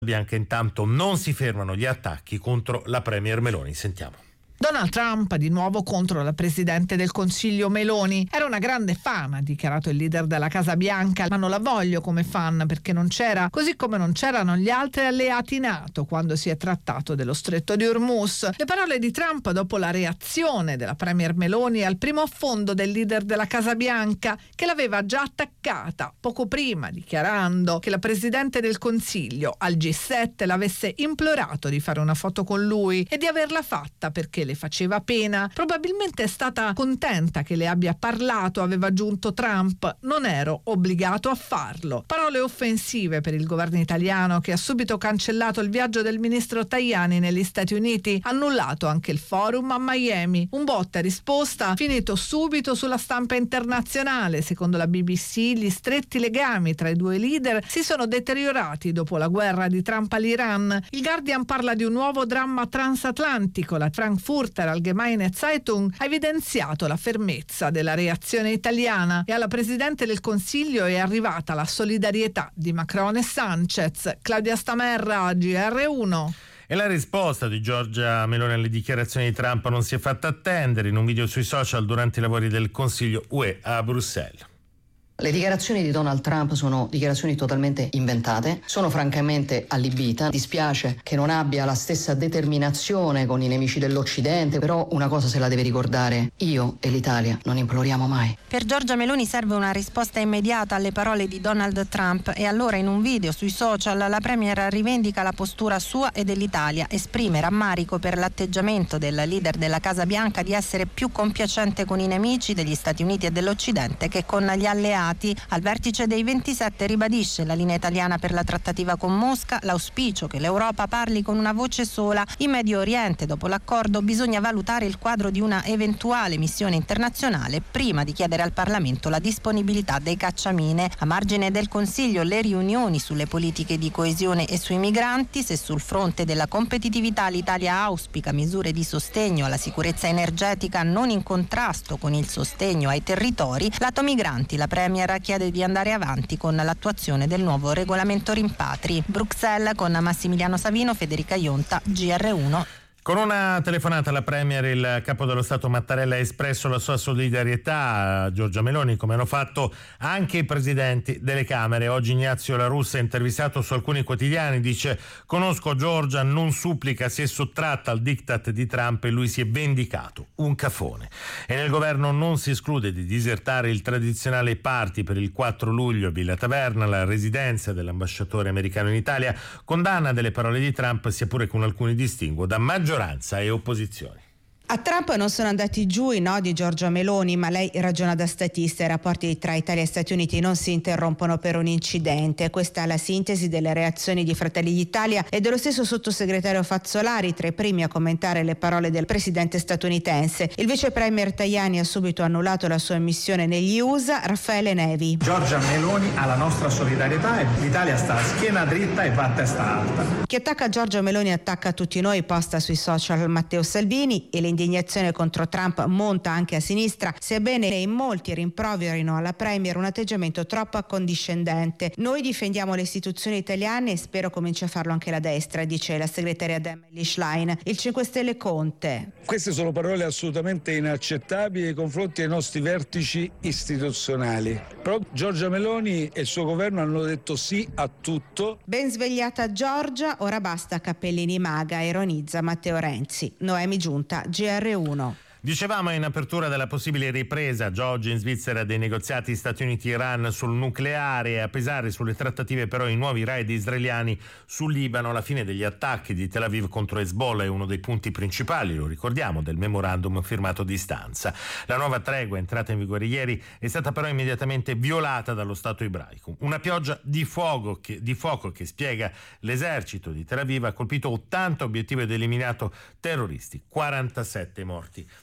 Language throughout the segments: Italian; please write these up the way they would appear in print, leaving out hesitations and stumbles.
Bianca. Intanto non si fermano gli attacchi contro la premier Meloni. Sentiamo. Donald Trump di nuovo contro la presidente del Consiglio Meloni. Era una grande fan, ha dichiarato il leader della Casa Bianca, ma non la voglio come fan perché non c'era, così come non c'erano gli altri alleati NATO quando si è trattato dello stretto di Hormuz. Le parole di Trump dopo la reazione della premier Meloni al primo affondo del leader della Casa Bianca, che l'aveva già attaccata poco prima, dichiarando che la presidente del Consiglio al G7 l'avesse implorato di fare una foto con lui e di averla fatta perché le faceva pena. Probabilmente è stata contenta che le abbia parlato, aveva aggiunto Trump. Non ero obbligato a farlo. Parole offensive per il governo italiano, che ha subito cancellato il viaggio del ministro Tajani negli Stati Uniti, annullato anche il forum a Miami. Un botta e risposta finito subito sulla stampa internazionale. Secondo la BBC, gli stretti legami tra i due leader si sono deteriorati dopo la guerra di Trump all'Iran. Il Guardian parla di un nuovo dramma transatlantico. La Frankfurter Allgemeine Zeitung ha evidenziato la fermezza della reazione italiana e alla Presidente del Consiglio è arrivata la solidarietà di Macron e Sanchez. Claudia Stamerra, GR1. E la risposta di Giorgia Meloni alle dichiarazioni di Trump non si è fatta attendere. In un video sui social durante i lavori del Consiglio UE a Bruxelles. Le dichiarazioni di Donald Trump sono dichiarazioni totalmente inventate, sono francamente allibita, dispiace che non abbia la stessa determinazione con i nemici dell'Occidente, però una cosa se la deve ricordare: io e l'Italia non imploriamo mai. Per Giorgia Meloni serve una risposta immediata alle parole di Donald Trump e allora in un video sui social la premier rivendica la postura sua e dell'Italia, esprime rammarico per l'atteggiamento del leader della Casa Bianca di essere più compiacente con i nemici degli Stati Uniti e dell'Occidente che con gli alleati. Al vertice dei 27 ribadisce la linea italiana per la trattativa con Mosca, l'auspicio che l'Europa parli con una voce sola. In Medio Oriente, dopo l'accordo, bisogna valutare il quadro di una eventuale missione internazionale prima di chiedere al Parlamento la disponibilità dei cacciamine. A margine del Consiglio le riunioni sulle politiche di coesione e sui migranti. Se sul fronte della competitività l'Italia auspica misure di sostegno alla sicurezza energetica non in contrasto con il sostegno ai territori, lato migranti la premier chiede di andare avanti con l'attuazione del nuovo regolamento rimpatri. Bruxelles con Massimiliano Savino, Federica Ionta, GR1. Con una telefonata alla premier, il capo dello Stato Mattarella ha espresso la sua solidarietà a Giorgia Meloni, come hanno fatto anche i presidenti delle Camere. Oggi Ignazio La Russa, intervistato su alcuni quotidiani, dice: conosco Giorgia, non supplica, si è sottratta al diktat di Trump e lui si è vendicato, un cafone. E nel governo non si esclude di disertare il tradizionale party per il 4 luglio a Villa Taverna, la residenza dell'ambasciatore americano in Italia. Condanna delle parole di Trump, sia pure con alcuni distinguo, da maggioranza e opposizioni. A Trump non sono andati giù i no di Giorgia Meloni, ma lei ragiona da statista. I rapporti tra Italia e Stati Uniti non si interrompono per un incidente. Questa è la sintesi delle reazioni di Fratelli d'Italia e dello stesso sottosegretario Fazzolari, tra i primi a commentare le parole del presidente statunitense. Il vice premier Tajani ha subito annullato la sua missione negli USA. Raffaele Nevi. Giorgia Meloni ha la nostra solidarietà e l'Italia sta a schiena dritta e va a testa alta. Chi attacca Giorgia Meloni attacca tutti noi, posta sui social Matteo Salvini, e l'indignazione contro Trump monta anche a sinistra, sebbene in molti rimproverino alla premier un atteggiamento troppo accondiscendente. Noi difendiamo le istituzioni italiane e spero cominci a farlo anche la destra, dice la segretaria Emily Schlein. Il 5 Stelle Conte. Queste sono parole assolutamente inaccettabili nei confronti dei nostri vertici istituzionali. Però Giorgia Meloni e il suo governo hanno detto sì a tutto. Ben svegliata Giorgia, ora basta cappellini maga, ironizza Matteo Renzi. Noemi Giunta, GR1. Dicevamo in apertura della possibile ripresa già oggi in Svizzera dei negoziati Stati Uniti-Iran sul nucleare, e a pesare sulle trattative però i nuovi raid israeliani sul Libano. La fine degli attacchi di Tel Aviv contro Hezbollah è uno dei punti principali, lo ricordiamo, del memorandum firmato a distanza. La nuova tregua entrata in vigore ieri è stata però immediatamente violata dallo Stato ebraico. Una pioggia di fuoco che, spiega l'esercito di Tel Aviv, ha colpito 80 obiettivi ed eliminato terroristi, 47 morti.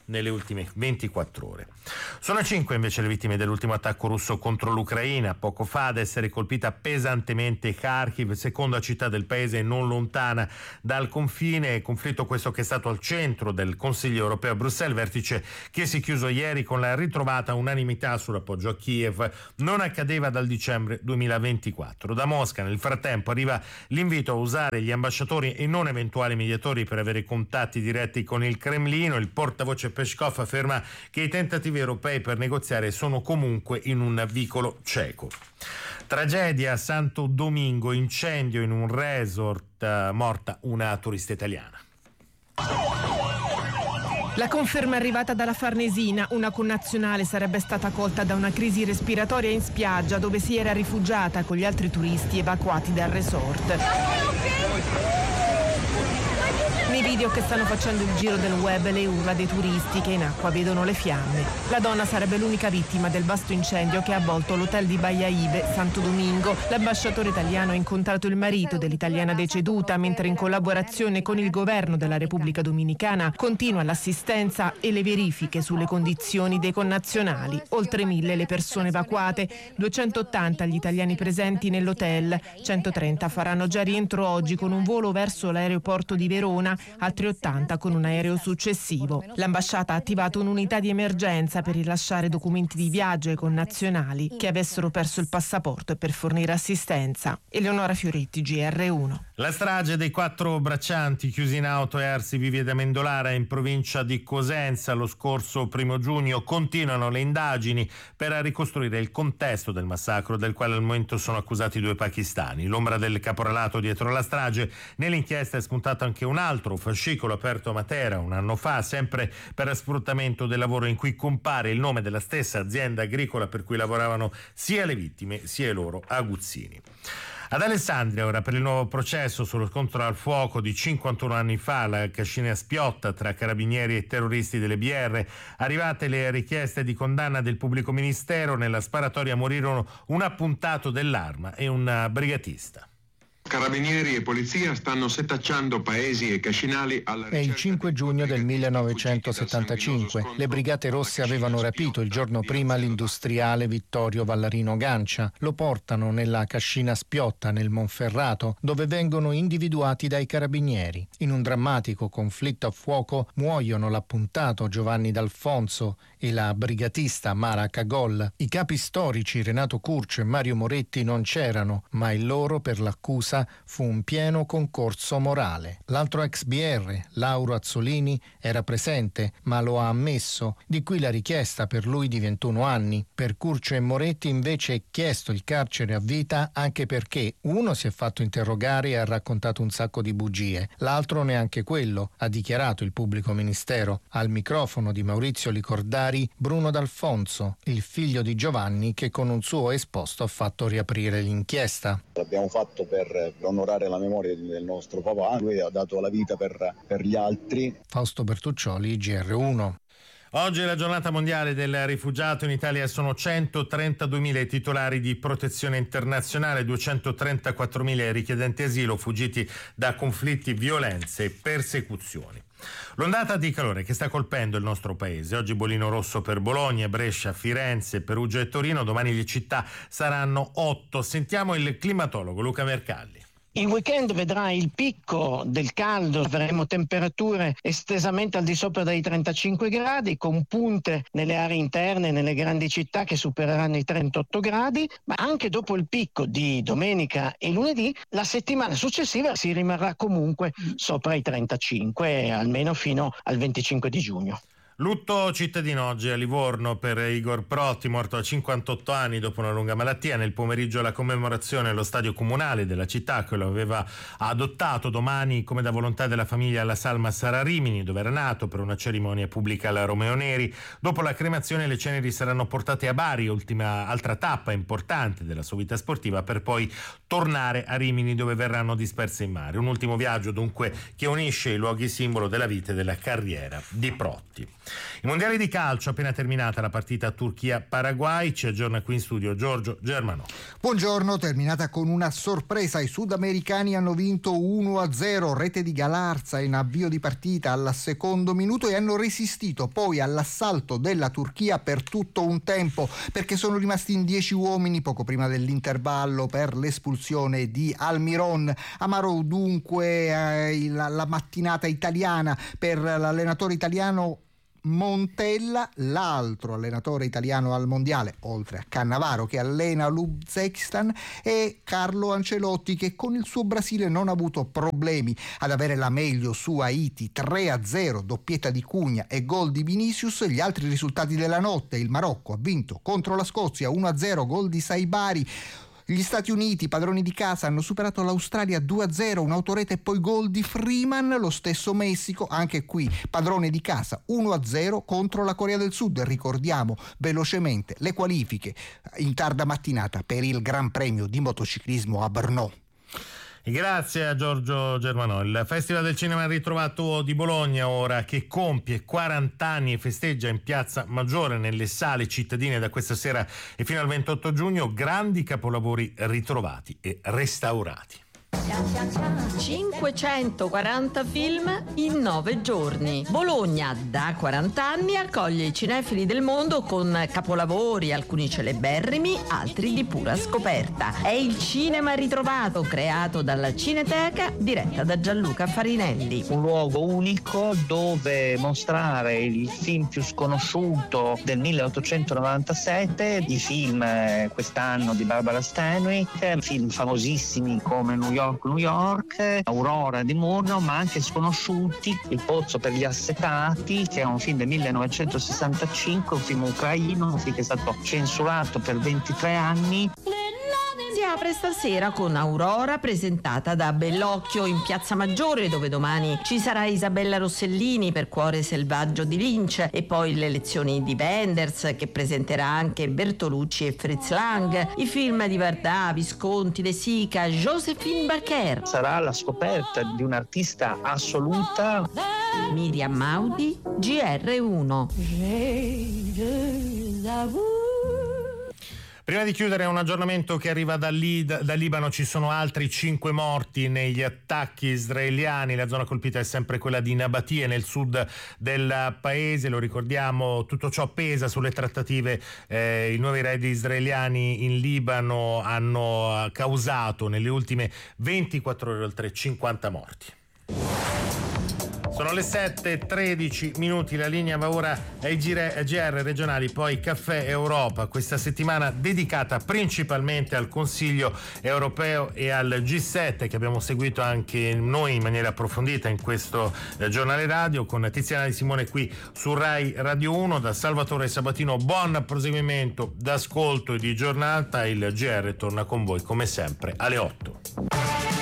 nelle ultime 24 ore. Sono 5 invece le vittime dell'ultimo attacco russo contro l'Ucraina. Poco fa ad essere colpita pesantemente Kharkiv, seconda città del paese non lontana dal confine. Conflitto questo che è stato al centro del Consiglio europeo a Bruxelles, vertice che si è chiuso ieri con la ritrovata unanimità sull'appoggio a Kiev. Non accadeva dal dicembre 2024. Da Mosca nel frattempo arriva l'invito a usare gli ambasciatori e non eventuali mediatori per avere contatti diretti con il Cremlino. Il portavoce Peskov afferma che i tentativi europei per negoziare sono comunque in un vicolo cieco. Tragedia a Santo Domingo, incendio in un resort, morta una turista italiana. La conferma è arrivata dalla Farnesina. Una connazionale sarebbe stata colta da una crisi respiratoria in spiaggia dove si era rifugiata con gli altri turisti evacuati dal resort. Nei video che stanno facendo il giro del web le urla dei turisti che in acqua vedono le fiamme. La donna sarebbe l'unica vittima del vasto incendio che ha avvolto l'hotel di Bayaibe, Santo Domingo. L'ambasciatore italiano ha incontrato il marito dell'italiana deceduta, mentre in collaborazione con il governo della Repubblica Dominicana continua l'assistenza e le verifiche sulle condizioni dei connazionali. Oltre 1.000 le persone evacuate, 280 gli italiani presenti nell'hotel, 130 faranno già rientro oggi con un volo verso l'aeroporto di Verona, altri 80 con un aereo successivo. L'ambasciata ha attivato un'unità di emergenza per rilasciare documenti di viaggio ai connazionali che avessero perso il passaporto e per fornire assistenza. Eleonora Fioretti, GR1. La strage dei 4 braccianti chiusi in auto e arsi vivi ad Amendolara in provincia di Cosenza lo scorso 1 giugno. Continuano le indagini per ricostruire il contesto del massacro, del quale al momento sono accusati 2 pakistani. L'ombra del caporalato dietro la strage. Nell'inchiesta è spuntato anche un altro fascicolo aperto a Matera un anno fa, sempre per sfruttamento del lavoro, in cui compare il nome della stessa azienda agricola per cui lavoravano sia le vittime sia i loro aguzzini. Ad Alessandria ora per il nuovo processo sullo scontro al fuoco di 51 anni fa, la cascina Spiotta tra carabinieri e terroristi delle BR. Arrivate le richieste di condanna del pubblico ministero, nella sparatoria morirono un appuntato dell'arma e un brigatista. Carabinieri e polizia stanno setacciando paesi e cascinali alla ricerca. È il 5 giugno del 1975. Le Brigate Rosse avevano rapito il giorno prima l'industriale Vittorio Vallarino Gancia. Lo portano nella cascina Spiotta, nel Monferrato, dove vengono individuati dai carabinieri. In un drammatico conflitto a fuoco muoiono l'appuntato Giovanni D'Alfonso e la brigatista Mara Cagol. I capi storici Renato Curcio e Mario Moretti non c'erano, ma il loro per l'accusa fu un pieno concorso morale. L'altro ex BR, Lauro Azzolini, era presente, ma lo ha ammesso, di qui la richiesta per lui di 21 anni. Per Curcio e Moretti invece è chiesto il carcere a vita, anche perché uno si è fatto interrogare e ha raccontato un sacco di bugie, l'altro neanche quello, ha dichiarato il pubblico ministero. Al microfono di Maurizio Licordari, Bruno D'Alfonso, il figlio di Giovanni, che con un suo esposto ha fatto riaprire l'inchiesta. L'abbiamo fatto per onorare la memoria del nostro papà, lui ha dato la vita per gli altri. Fausto Bertuccioli, GR1. Oggi è la giornata mondiale del rifugiato. In Italia sono 132.000 i titolari di protezione internazionale, 234.000 richiedenti asilo fuggiti da conflitti, violenze e persecuzioni. L'ondata di calore che sta colpendo il nostro paese. Oggi bollino rosso per Bologna, Brescia, Firenze, Perugia e Torino. Domani le città saranno 8. Sentiamo il climatologo Luca Mercalli. Il weekend vedrà il picco del caldo, avremo temperature estesamente al di sopra dei 35 gradi, con punte nelle aree interne, nelle grandi città che supereranno i 38 gradi, ma anche dopo il picco di domenica e lunedì, la settimana successiva si rimarrà comunque sopra i 35, almeno fino al 25 di giugno. Lutto cittadino oggi a Livorno per Igor Protti, morto a 58 anni dopo una lunga malattia. Nel pomeriggio la commemorazione allo stadio comunale della città, che lo aveva adottato. Domani, come da volontà della famiglia, alla Salma Sara Rimini, dove era nato, per una cerimonia pubblica alla Romeo Neri. Dopo la cremazione le ceneri saranno portate a Bari, altra tappa importante della sua vita sportiva, per poi tornare a Rimini, dove verranno disperse in mare. Un ultimo viaggio dunque che unisce i luoghi simbolo della vita e della carriera di Protti. I mondiali di calcio, appena terminata la partita Turchia-Paraguay, ci aggiorna qui in studio Giorgio Germanò. Buongiorno, terminata con una sorpresa. I sudamericani hanno vinto 1-0, rete di Galarza in avvio di partita al secondo minuto, e hanno resistito poi all'assalto della Turchia per tutto un tempo, perché sono rimasti in 10 uomini poco prima dell'intervallo per l'espulsione di Almiron. Amaro dunque la mattinata italiana per l'allenatore italiano Montella, l'altro allenatore italiano al mondiale, oltre a Cannavaro che allena l'Uzbekistan, e Carlo Ancelotti, che con il suo Brasile non ha avuto problemi ad avere la meglio su Haiti 3-0, doppietta di Cugna e gol di Vinicius. Gli altri risultati della notte: il Marocco ha vinto contro la Scozia 1-0, gol di Saibari. Gli Stati Uniti, padroni di casa, hanno superato l'Australia 2-0, un'autorete e poi gol di Freeman. Lo stesso Messico, anche qui padrone di casa, 1-0 contro la Corea del Sud. Ricordiamo velocemente le qualifiche in tarda mattinata per il Gran Premio di motociclismo a Brno. Grazie a Giorgio Germanò. Il Festival del Cinema Ritrovato di Bologna, ora che compie 40 anni e festeggia in Piazza Maggiore, nelle sale cittadine, da questa sera e fino al 28 giugno, grandi capolavori ritrovati e restaurati. 540 film in 9 giorni. Bologna da 40 anni accoglie i cinefili del mondo con capolavori, alcuni celeberrimi, altri di pura scoperta. È il Cinema Ritrovato, creato dalla Cineteca, diretta da Gianluca Farinelli. Un luogo unico dove mostrare il film più sconosciuto del 1897, i film quest'anno di Barbara Stanwyck, film famosissimi come New York, Aurora di Murnau, ma anche sconosciuti, Il pozzo per gli assetati, che è un film del 1965, un film ucraino, un film che è stato censurato per 23 anni. Si apre stasera con Aurora, presentata da Bellocchio in Piazza Maggiore, dove domani ci sarà Isabella Rossellini per Cuore selvaggio di Lynch, e poi le lezioni di Wenders, che presenterà anche Bertolucci e Fritz Lang, i film di Vardà, Visconti, De Sica, Josephine Baker. Sarà la scoperta di un'artista assoluta. Miriam Maudi, GR1. Prima di chiudere, un aggiornamento che arriva dal Libano. Ci sono altri 5 morti negli attacchi israeliani. La zona colpita è sempre quella di Nabatie, nel sud del paese. Lo ricordiamo, tutto ciò pesa sulle trattative. I nuovi raid israeliani in Libano hanno causato nelle ultime 24 ore oltre 50 morti. Sono le 7:13, la linea va ora ai GR regionali, poi Caffè Europa, questa settimana dedicata principalmente al Consiglio europeo e al G7, che abbiamo seguito anche noi in maniera approfondita in questo giornale radio, con Tiziana Di Simone qui su Rai Radio 1. Da Salvatore Sabatino, buon proseguimento d'ascolto e di giornata. Il GR torna con voi come sempre alle 8.